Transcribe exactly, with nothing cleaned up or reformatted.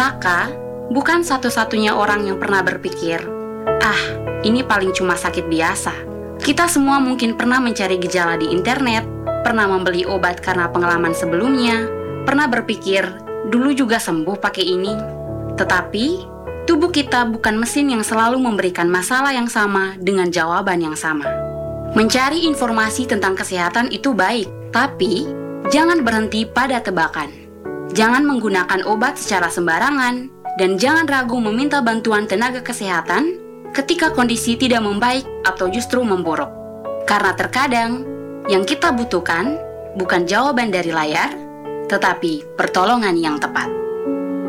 Saka bukan satu-satunya orang yang pernah berpikir, ah, ini paling cuma sakit biasa. Kita semua mungkin pernah mencari gejala di internet, pernah membeli obat karena pengalaman sebelumnya, pernah berpikir, dulu juga sembuh pakai ini. Tetapi, tubuh kita bukan mesin yang selalu memberikan masalah yang sama dengan jawaban yang sama. Mencari informasi tentang kesehatan itu baik, tapi jangan berhenti pada tebakan. Jangan menggunakan obat secara sembarangan, dan jangan ragu meminta bantuan tenaga kesehatan ketika kondisi tidak membaik atau justru memburuk. Karena terkadang, yang kita butuhkan bukan jawaban dari layar, tetapi pertolongan yang tepat.